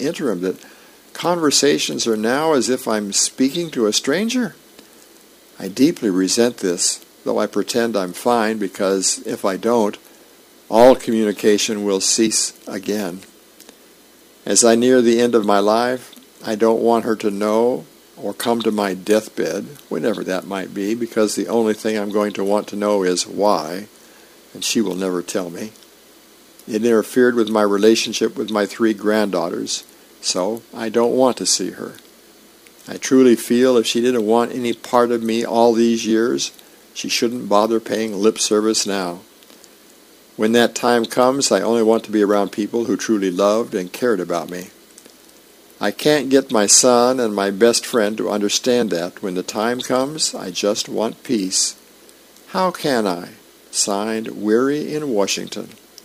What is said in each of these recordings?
interim that conversations are now as if I'm speaking to a stranger? I deeply resent this, though I pretend I'm fine, because if I don't, all communication will cease again. As I near the end of my life, I don't want her to know or come to my deathbed, whenever that might be, because the only thing I'm going to want to know is why, and she will never tell me. It interfered with my relationship with my 3 granddaughters, so I don't want to see her. I truly feel if she didn't want any part of me all these years, she shouldn't bother paying lip service now. When that time comes, I only want to be around people who truly loved and cared about me. I can't get my son and my best friend to understand that. When the time comes, I just want peace. How can I? Signed, Weary in Washington.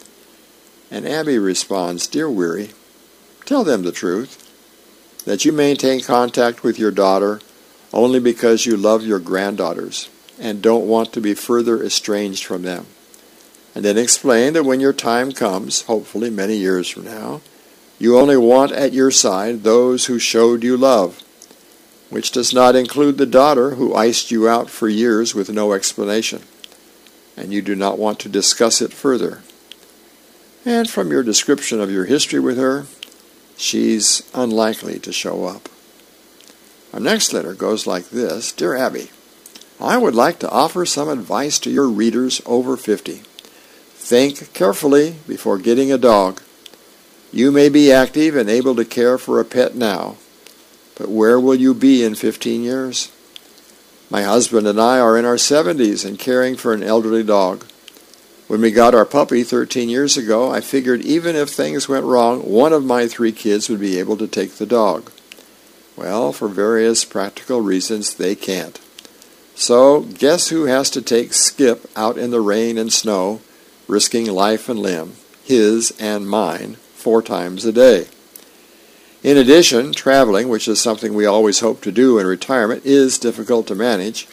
And Abby responds, Dear Weary, tell them the truth, that you maintain contact with your daughter only because you love your granddaughters and don't want to be further estranged from them. And then explain that when your time comes, hopefully many years from now, you only want at your side those who showed you love, which does not include the daughter who iced you out for years with no explanation, and you do not want to discuss it further. And from your description of your history with her, she's unlikely to show up. Our next letter goes like this. Dear Abby, I would like to offer some advice to your readers over 50. Think carefully before getting a dog. You may be active and able to care for a pet now, but where will you be in 15 years? My husband and I are in our 70s and caring for an elderly dog. When we got our puppy 13 years ago, I figured even if things went wrong, one of my 3 kids would be able to take the dog. Well, for various practical reasons, they can't. So, guess who has to take Skip out in the rain and snow, risking life and limb, his and mine, 4 times a day. In addition, traveling, which is something we always hope to do in retirement, is difficult to manage.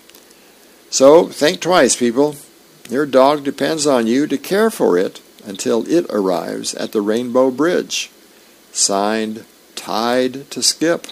So, think twice, people. Your dog depends on you to care for it until it arrives at the Rainbow Bridge. Signed, Tide to Skip.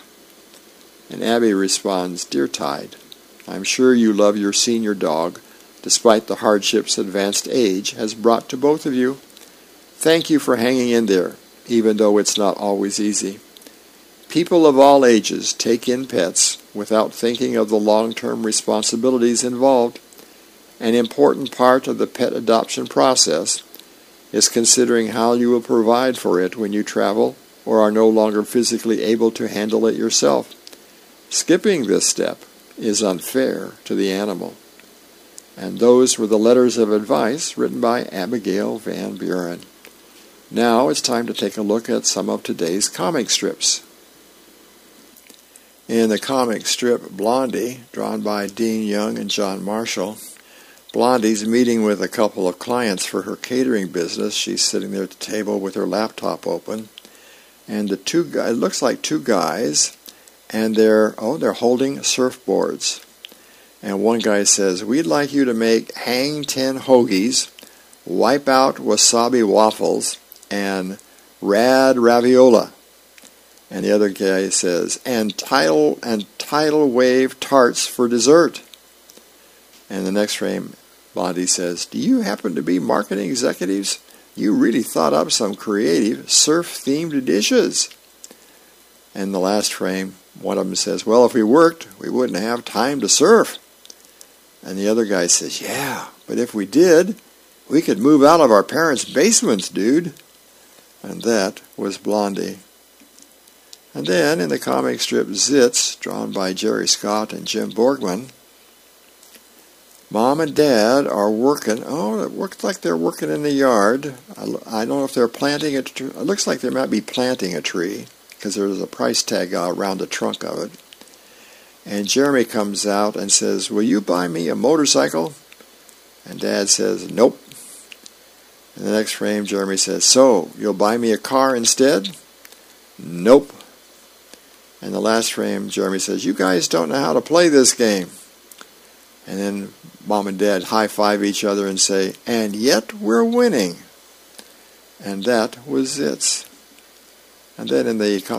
And Abby responds, Dear Tide, I'm sure you love your senior dog, despite the hardships advanced age has brought to both of you. Thank you for hanging in there, even though it's not always easy. People of all ages take in pets without thinking of the long-term responsibilities involved. An important part of the pet adoption process is considering how you will provide for it when you travel or are no longer physically able to handle it yourself. Skipping this step is unfair to the animal. And those were the letters of advice written by Abigail Van Buren. Now it's time to take a look at some of today's comic strips. In the comic strip Blondie, drawn by Dean Young and John Marshall, Blondie's meeting with a couple of clients for her catering business. She's sitting there at the table with her laptop open, and the two guys, it looks like 2 guys, and they're holding surfboards. And one guy says, We'd like you to make hang 10 hoagies, wipe out wasabi waffles, and rad raviola. And the other guy says, and tidal wave tarts for dessert. And the next frame, Blondie says, Do you happen to be marketing executives? You really thought up some creative surf-themed dishes. And the last frame, one of them says, Well, if we worked, we wouldn't have time to surf. And the other guy says, Yeah, but if we did, we could move out of our parents' basements, dude. And that was Blondie. And then in the comic strip Zits, drawn by Jerry Scott and Jim Borgman, Mom and Dad are working. Oh, it looks like they're working in the yard. I don't know if they're planting a tree. It looks like they might be planting a tree because there's a price tag around the trunk of it. And Jeremy comes out and says, Will you buy me a motorcycle? And Dad says, Nope. In the next frame, Jeremy says, So, you'll buy me a car instead? Nope. And the last frame, Jeremy says, You guys don't know how to play this game. And then Mom and Dad high-five each other and say, And yet we're winning. And that was it. And then in the